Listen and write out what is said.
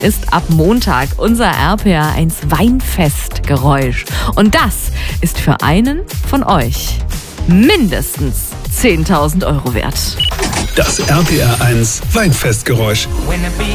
ist ab Montag unser RPR1 Weinfestgeräusch. Und das ist für einen von euch mindestens 10.000 € wert. Das RPR1 Weinfestgeräusch.